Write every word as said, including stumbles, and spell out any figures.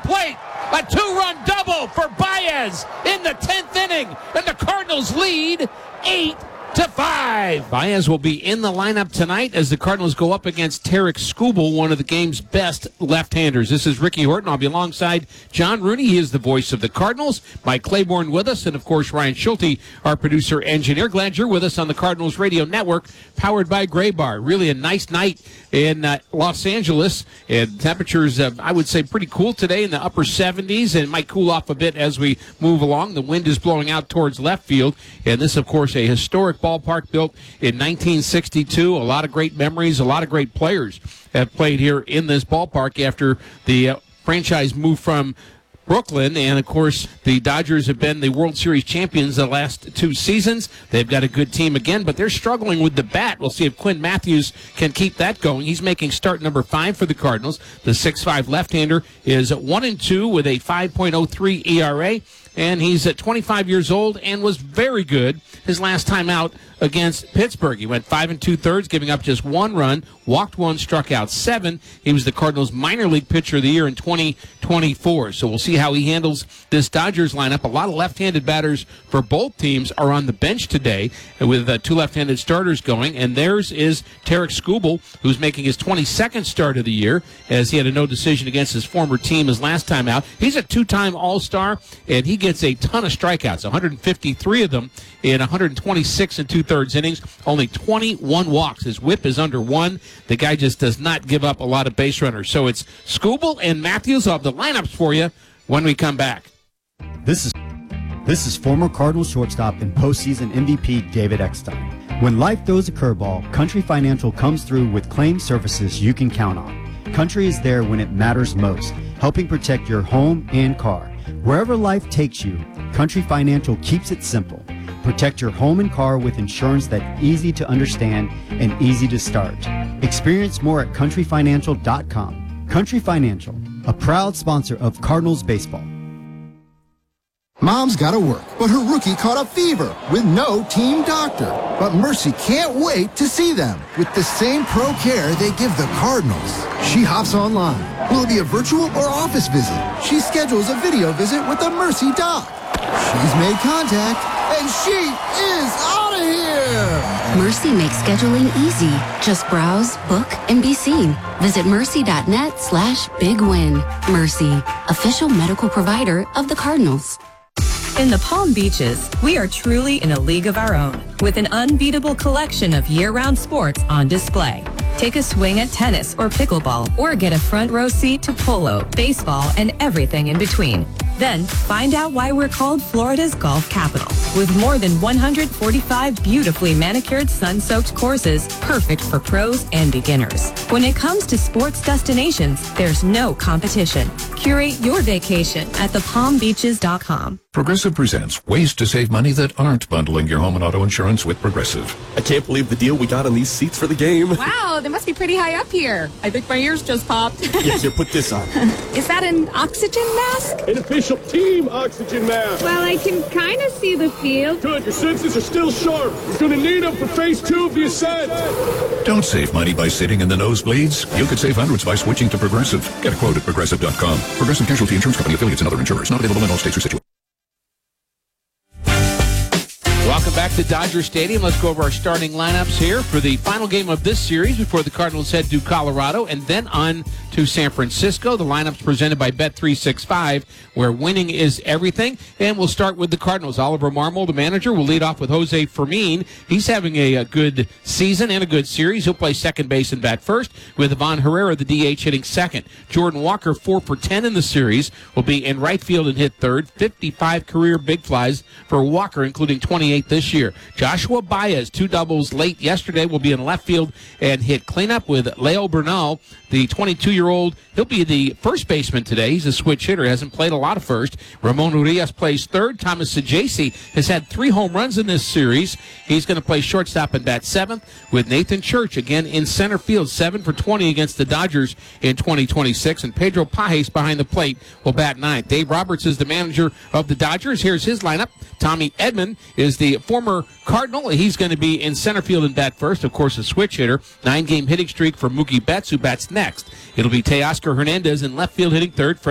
plate. A two-run double for Baez in the tenth inning, and the Cardinals lead eight to five. Baez will be in the lineup tonight as the Cardinals go up against Tarik Skubal, one of the game's best left-handers. This is Ricky Horton. I'll be alongside John Rooney. He is the voice of the Cardinals. Mike Claiborne with us, and of course Ryan Schulte, our producer engineer. Glad you're with us on the Cardinals Radio Network, powered by Gray Bar. Really a nice night in uh, Los Angeles, and temperatures, uh, I would say, pretty cool today in the upper seventies, and it might cool off a bit as we move along. The wind is blowing out towards left field, and this, of course, a historic ballpark built in nineteen sixty-two. A lot of great memories, a lot of great players have played here in this ballpark after the uh, franchise moved from Brooklyn, and of course the Dodgers have been the World Series champions the last two seasons. They've got a good team again, but they're struggling with the bat. We'll see if Quinn Matthews can keep that going. He's making start number five for the Cardinals. The six five left-hander is one and two with a five point oh three E R A, and he's at twenty-five years old and was very good his last time out against Pittsburgh. He went five and two-thirds, giving up just one run, walked one, struck out seven. He was the Cardinals' minor league pitcher of the year in twenty twenty-four. So we'll see how he handles this Dodgers lineup. A lot of left-handed batters for both teams are on the bench today with uh, two left-handed starters going, and theirs is Tarik Skubal, who's making his twenty-second start of the year, as he had a no decision against his former team his last time out. He's a two-time All-Star, and he gets a ton of strikeouts, one hundred fifty-three of them in one hundred twenty-six and two-thirds innings, only twenty-one walks. His whip is under one. The guy just does not give up a lot of base runners. So it's Skubal and Matthews. I'll have the lineups for you when we come back. This is this is former Cardinals shortstop and postseason M V P David Eckstein. When life throws a curveball, Country Financial comes through with claim services you can count on. Country is there when it matters most, helping protect your home and car. Wherever life takes you, Country Financial keeps it simple. Protect your home and car with insurance that's easy to understand and easy to start. Experience more at country financial dot com. Country Financial, a proud sponsor of Cardinals baseball. Mom's gotta work, but her rookie caught a fever with no team doctor. But Mercy can't wait to see them with the same pro care they give the Cardinals. She hops online. Will it be a virtual or office visit? She schedules a video visit with the Mercy doc. She's made contact, and she is out of here! Mercy makes scheduling easy. Just browse, book, and be seen. Visit mercy.net slash big win. Mercy, official medical provider of the Cardinals. In the Palm Beaches, we are truly in a league of our own, with an unbeatable collection of year-round sports on display. Take a swing at tennis or pickleball, or get a front row seat to polo, baseball, and everything in between. Then, find out why we're called Florida's golf capital, with more than one hundred forty-five beautifully manicured sun-soaked courses, perfect for pros and beginners. When it comes to sports destinations, there's no competition. Curate your vacation at the palm beaches dot com. Progressive presents ways to save money that aren't bundling your home and auto insurance with Progressive. I can't believe the deal we got on these seats for the game. Wow, they must be pretty high up here. I think my ears just popped. Yeah, here, put this on. Is that an oxygen mask? An official team oxygen mask. Well, I can kind of see the field. Good, your senses are still sharp. You're going to need them for phase two of the ascent. Don't save money by sitting in the nosebleeds. You could save hundreds by switching to Progressive. Get a quote at progressive dot com. Progressive Casualty Insurance Company, affiliates, and other insurers. Not available in all states or situations. Welcome back to Dodger Stadium. Let's go over our starting lineups here for the final game of this series before the Cardinals head to Colorado and then on to San Francisco. The lineups presented by Bet three sixty-five, where winning is everything. And we'll start with the Cardinals. Oliver Marmol, the manager, will lead off with Jose Fermin. He's having a, a good season and a good series. He'll play second base and bat first, with Ivan Herrera, the D H, hitting second. Jordan Walker, four for ten in the series, will be in right field and hit third. fifty-five career big flies for Walker, including twenty-eight this year. Joshua Baez, two doubles late yesterday, will be in left field and hit cleanup with Leo Bernal, the twenty-two-year-old. He'll be the first baseman today. He's a switch hitter, hasn't played a lot of first. Ramon Urias plays third. Thomas Saggese has had three home runs in this series. He's going to play shortstop and bat seventh, with Nathan Church again in center field, seven for twenty against the Dodgers in twenty twenty-six, and Pedro Pajes behind the plate will bat ninth. Dave Roberts is the manager of the Dodgers. Here's his lineup. Tommy Edman is the former Cardinal. He's going to be in center field and bat first, of course, a switch hitter. Nine-game hitting streak for Mookie Betts, who bats next. It'll be Teoscar Hernandez in left field hitting third.